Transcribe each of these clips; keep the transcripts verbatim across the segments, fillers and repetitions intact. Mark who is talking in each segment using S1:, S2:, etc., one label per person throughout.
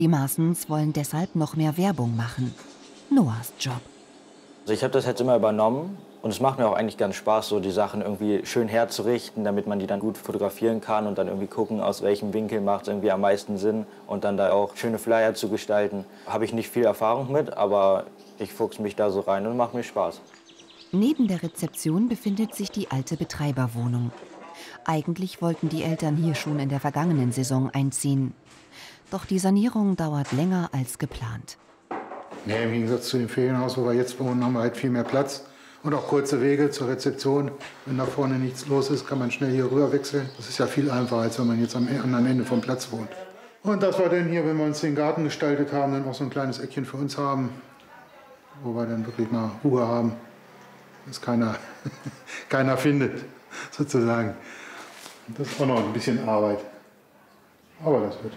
S1: Die Maaßens wollen deshalb noch mehr Werbung machen. Noahs Job.
S2: Also ich habe das jetzt immer übernommen und es macht mir auch eigentlich ganz Spaß, so die Sachen irgendwie schön herzurichten, damit man die dann gut fotografieren kann und dann irgendwie gucken, aus welchem Winkel macht es irgendwie am meisten Sinn und dann da auch schöne Flyer zu gestalten. Habe ich nicht viel Erfahrung mit, aber ich fuchse mich da so rein und macht mir Spaß.
S1: Neben der Rezeption befindet sich die alte Betreiberwohnung. Eigentlich wollten die Eltern hier schon in der vergangenen Saison einziehen. Doch die Sanierung dauert länger als geplant.
S3: Ja, im Gegensatz zu dem Ferienhaus, wo wir jetzt wohnen, haben wir halt viel mehr Platz. Und auch kurze Wege zur Rezeption. Wenn da vorne nichts los ist, kann man schnell hier rüber wechseln. Das ist ja viel einfacher, als wenn man jetzt am anderen Ende vom Platz wohnt. Und das war dann hier, wenn wir uns den Garten gestaltet haben, dann auch so ein kleines Eckchen für uns haben, wo wir dann wirklich mal Ruhe haben, dass keiner, keiner findet, sozusagen. Und das ist auch noch ein bisschen Arbeit. Aber das wird.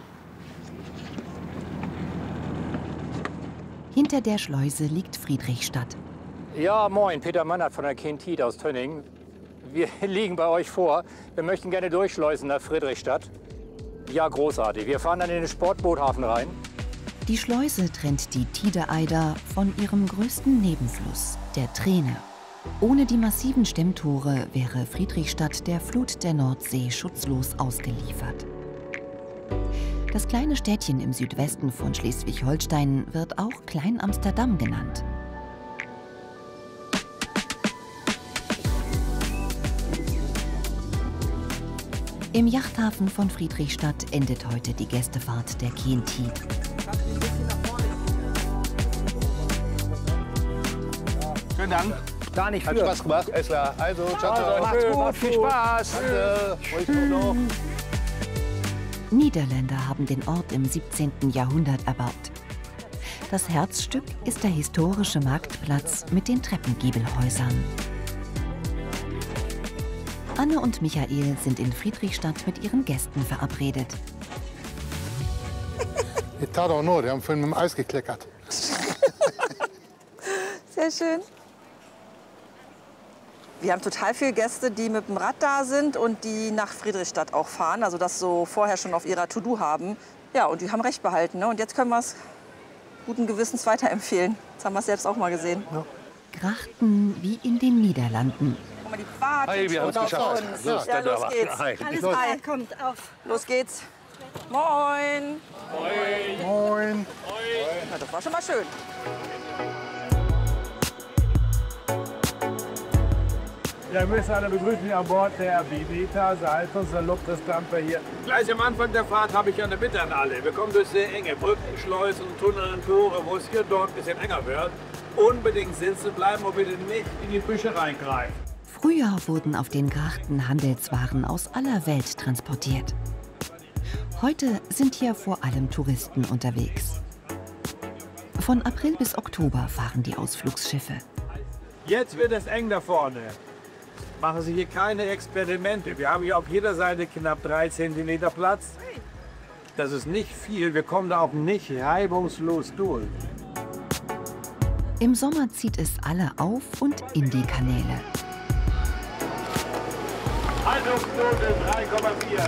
S1: Hinter der Schleuse liegt Friedrichstadt.
S4: Ja, moin, Peter Mannert von der Kentit aus Tönning. Wir liegen bei euch vor. Wir möchten gerne durchschleusen nach Friedrichstadt. Ja, großartig. Wir fahren dann in den Sportboothafen rein.
S1: Die Schleuse trennt die Tide-Eider von ihrem größten Nebenfluss, der Treene. Ohne die massiven Stemmtore wäre Friedrichstadt der Flut der Nordsee schutzlos ausgeliefert. Das kleine Städtchen im Südwesten von Schleswig-Holstein wird auch Klein-Amsterdam genannt. Im Yachthafen von Friedrichstadt endet heute die Gästefahrt der Kentit.
S4: Schönen Dank. Gar nicht
S5: Hat
S4: für.
S5: Spaß gemacht, Esler. Also, ciao,
S4: Also,
S5: ciao.
S4: macht's gut, macht's viel Spaß.
S5: Danke. Euch auch noch.
S1: Niederländer haben den Ort im siebzehnten Jahrhundert erbaut. Das Herzstück ist der historische Marktplatz mit den Treppengiebelhäusern. Anne und Michael sind in Friedrichstadt mit ihren Gästen verabredet.
S3: Die tat auch nur, die haben vorhin mit dem Eis gekleckert.
S6: Sehr schön. Wir haben total viele Gäste, die mit dem Rad da sind und die nach Friedrichstadt auch fahren, also das so vorher schon auf ihrer To-Do haben. Ja, und die haben recht behalten, ne? Und jetzt können wir es guten Gewissens weiterempfehlen. Das haben wir selbst auch mal gesehen.
S3: Ja.
S1: Grachten wie in den Niederlanden.
S6: Guck mal, die warten
S5: Hey, wir
S6: schon
S5: haben's
S6: auf
S5: geschafft.
S6: uns.
S5: Los,
S6: Ja,
S5: dann
S6: los
S5: aber.
S6: geht's.
S5: Hi.
S6: Alles
S3: Los.
S6: klar, kommt auf. Los geht's. Moin.
S3: Moin.
S6: Ja, das war schon mal schön.
S7: Ja, wir müssen alle begrüßen an Bord der Bibita, Salto, Saluptestampe hier. Gleich am Anfang der Fahrt habe ich eine Bitte an alle. Wir kommen durch sehr enge Brücken, Schleusen, Tunnel, Tore, wo es hier und dort ein bisschen enger wird. Unbedingt sitzen bleiben und bitte nicht in die Büsche reingreifen.
S1: Früher wurden auf den Grachten Handelswaren aus aller Welt transportiert. Heute sind hier vor allem Touristen unterwegs. Von April bis Oktober fahren die Ausflugsschiffe.
S7: Jetzt wird es eng da vorne. Machen Sie hier keine Experimente. Wir haben hier auf jeder Seite knapp drei Zentimeter Platz. Das ist nicht viel. Wir kommen da auch nicht reibungslos durch.
S1: Im Sommer zieht es alle auf und in die Kanäle.
S7: Haltungsquote drei Komma vier.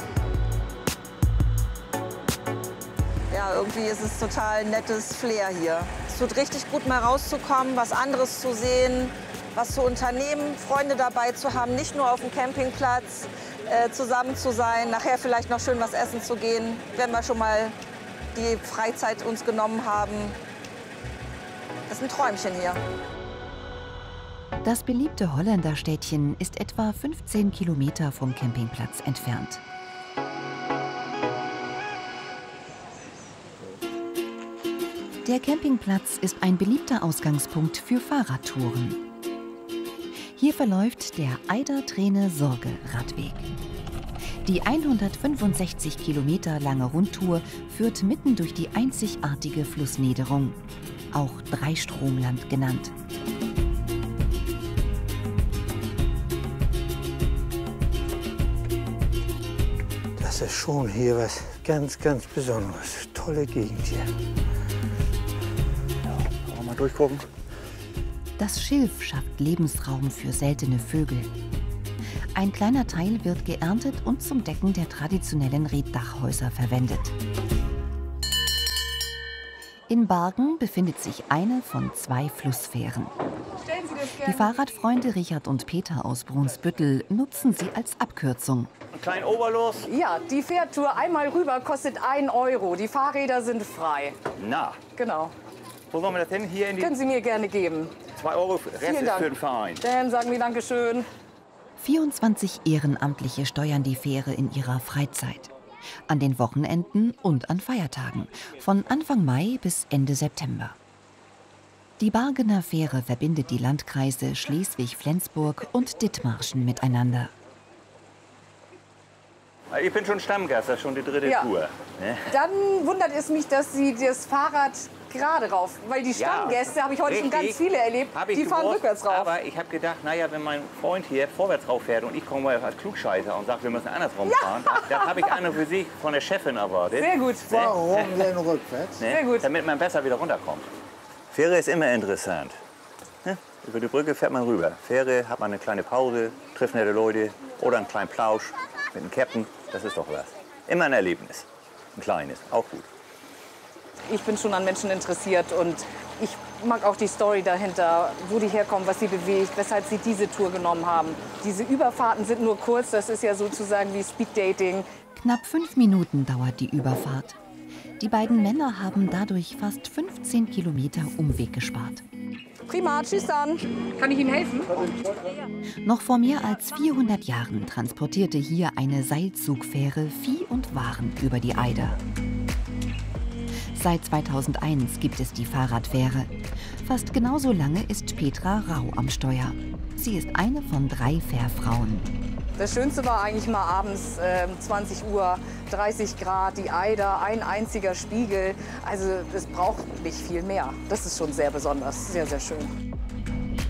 S6: Ja, irgendwie ist es total nettes Flair hier. Es tut richtig gut, mal rauszukommen, was anderes zu sehen, was zu unternehmen, Freunde dabei zu haben, nicht nur auf dem Campingplatz äh, zusammen zu sein, nachher vielleicht noch schön was essen zu gehen, wenn wir schon mal die Freizeit uns genommen haben. Das ist ein Träumchen hier.
S1: Das beliebte Holländerstädtchen ist etwa fünfzehn Kilometer vom Campingplatz entfernt. Der Campingplatz ist ein beliebter Ausgangspunkt für Fahrradtouren. Hier verläuft der Eider-Treene-Sorge-Radweg. Die hundertfünfundsechzig Kilometer lange Rundtour führt mitten durch die einzigartige Flussniederung, auch Dreistromland genannt.
S8: Das ist schon hier was ganz, ganz Besonderes. Tolle Gegend hier.
S5: Ja, mal durchgucken.
S1: Das Schilf schafft Lebensraum für seltene Vögel. Ein kleiner Teil wird geerntet und zum Decken der traditionellen Reetdachhäuser verwendet. In Bargen befindet sich eine von zwei Flussfähren.
S9: Stellen Sie das
S1: Die
S9: gerne.
S1: Fahrradfreunde Richard und Peter aus Brunsbüttel nutzen sie als Abkürzung.
S10: Ein kleinen Oberlos.
S9: Ja, die Fährtour einmal rüber kostet ein Euro. Die Fahrräder sind frei.
S10: Na,
S9: Genau.
S10: wo wollen wir das denn? Hier in die
S9: Können Sie mir gerne geben.
S10: zwei Euro, Rest
S9: Vielen
S10: ist
S9: Dank.
S10: für den Verein.
S9: Dann sagen wir Dankeschön.
S1: vierundzwanzig Ehrenamtliche steuern die Fähre in ihrer Freizeit. An den Wochenenden und an Feiertagen, von Anfang Mai bis Ende September. Die Bargener Fähre verbindet die Landkreise Schleswig-Flensburg und Dithmarschen miteinander.
S10: Ich bin schon Stammgast, das ist schon die dritte
S9: Ja.
S10: Tour. Ne?
S9: Dann wundert es mich, dass Sie das Fahrrad gerade rauf, weil die
S10: Ja,
S9: Stammgäste, habe ich heute schon
S10: richtig.
S9: ganz viele erlebt,
S10: Hab ich
S9: die fahren
S10: gewusst,
S9: rückwärts rauf.
S10: Aber ich habe gedacht, naja, wenn mein Freund hier vorwärts rauf fährt und ich komme als Klugscheißer und sage, wir müssen andersrum
S9: Ja.
S10: fahren, das, das habe ich an und für sich von der Chefin erwartet.
S9: Sehr gut.
S8: Warum denn rückwärts?
S10: Ne?
S9: Sehr gut.
S10: Damit man besser wieder runterkommt. Fähre ist immer interessant. Ne? Über die Brücke fährt man rüber. Fähre hat man eine kleine Pause, trifft nette Leute oder einen kleinen Plausch mit dem Captain. Das ist doch was. Immer ein Erlebnis. Ein kleines, auch gut.
S9: Ich bin schon an Menschen interessiert und ich mag auch die Story dahinter, wo die herkommen, was sie bewegt, weshalb sie diese Tour genommen haben. Diese Überfahrten sind nur kurz, das ist ja sozusagen wie Speeddating.
S1: Knapp fünf Minuten dauert die Überfahrt. Die beiden Männer haben dadurch fast fünfzehn Kilometer Umweg gespart.
S9: Prima, tschüss dann. Kann ich Ihnen helfen?
S1: Noch vor mehr als vierhundert Jahren transportierte hier eine Seilzugfähre Vieh und Waren über die Eider. Seit zweitausendeins gibt es die Fahrradfähre. Fast genauso lange ist Petra Rau am Steuer. Sie ist eine von drei Fährfrauen.
S9: Das Schönste war eigentlich mal abends äh, zwanzig Uhr, dreißig Grad, die Eider, ein einziger Spiegel. Also es braucht nicht viel mehr. Das ist schon sehr besonders, sehr, sehr schön.